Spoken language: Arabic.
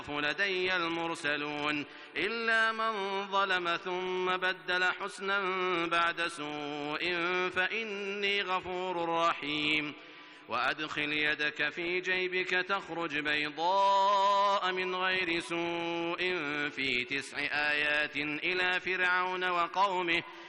لدي المرسلون إلا من ظلم ثم بدل حسنا بعد سوء فإني غفور رحيم وأدخل يدك في جيبك تخرج بيضاء من غير سوء في 9 آيات إلى فرعون وقومه